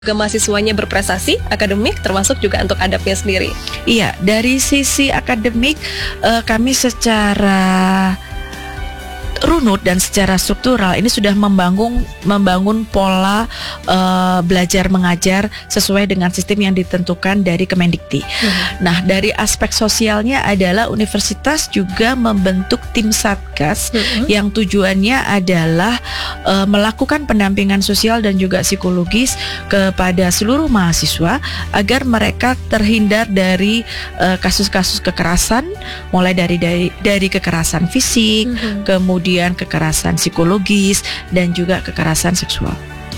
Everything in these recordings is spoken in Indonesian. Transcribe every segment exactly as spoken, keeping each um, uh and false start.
juga mahasiswanya berprestasi akademik termasuk juga untuk adabnya sendiri. Iya, dari sisi akademik uh, kami secara runut dan secara struktural ini sudah membangun membangun pola uh, belajar mengajar sesuai dengan sistem yang ditentukan dari Kemendikti. Hmm. Nah, dari aspek sosialnya adalah universitas juga membentuk tim satgas hmm. yang tujuannya adalah uh, melakukan pendampingan sosial dan juga psikologis kepada seluruh mahasiswa agar mereka terhindar dari uh, kasus-kasus kekerasan, mulai dari dari dari kekerasan fisik, hmm. kemudian kekerasan psikologis dan juga kekerasan seksual.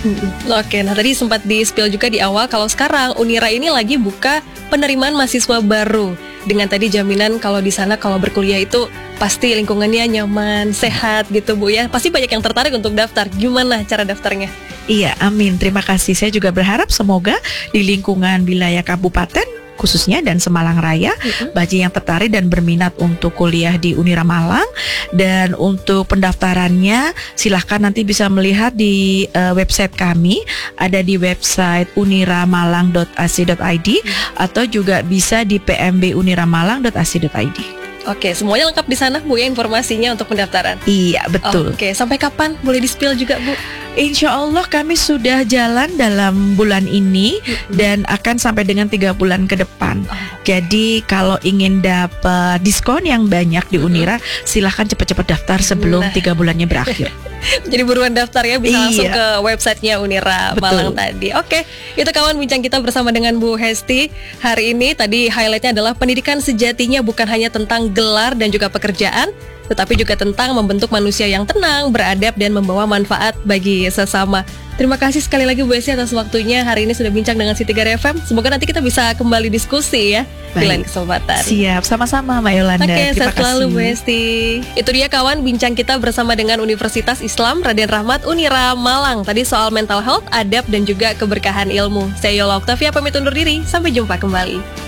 Oke, nah tadi sempat di-spill juga di awal kalau sekarang Unira ini lagi buka penerimaan mahasiswa baru dengan tadi jaminan kalau di sana kalau berkuliah itu pasti lingkungannya nyaman, sehat gitu Bu ya. Pasti banyak yang tertarik untuk daftar. Gimana cara daftarnya? Iya, amin. Terima kasih. Saya juga berharap semoga di lingkungan wilayah kabupaten khususnya dan Semalang Raya, uh-huh. bagi yang tertarik dan berminat untuk kuliah di Unira Malang. Dan untuk pendaftarannya silahkan nanti bisa melihat di uh, website kami, ada di website uniramalang dot a c dot i d uh-huh. atau juga bisa di p m b uniramalang dot a c dot i d. Oke, semuanya lengkap di sana Bu ya informasinya untuk pendaftaran. Iya, betul. Oke, sampai kapan boleh di-spill juga Bu? Insya Allah kami sudah jalan dalam bulan ini mm-hmm. dan akan sampai dengan tiga bulan ke depan. Oh. Jadi kalau ingin dapat diskon yang banyak di Unira, mm-hmm. silahkan cepat-cepat daftar sebelum nah. tiga bulannya berakhir. Jadi buruan daftar ya, bisa iya. langsung ke websitenya Unira Betul. Malang tadi. Oke, itu kawan bincang kita bersama dengan Bu Hesti hari ini. Tadi highlightnya adalah pendidikan sejatinya bukan hanya tentang gelar dan juga pekerjaan, tetapi juga tentang membentuk manusia yang tenang, beradab, dan membawa manfaat bagi sesama. Terima kasih sekali lagi Bu Hesti atas waktunya hari ini sudah bincang dengan City Gar F M. Semoga nanti kita bisa kembali diskusi ya di lain kesempatan. Siap, sama-sama Mbak Yolanda. Oke, terima sehat kasih. selalu Bu Hesti. Itu dia kawan bincang kita bersama dengan Universitas Islam Raden Rahmat Unira Malang. Tadi soal mental health, adab, dan juga keberkahan ilmu. Saya Yola Oktavia pamit undur diri. Sampai jumpa kembali.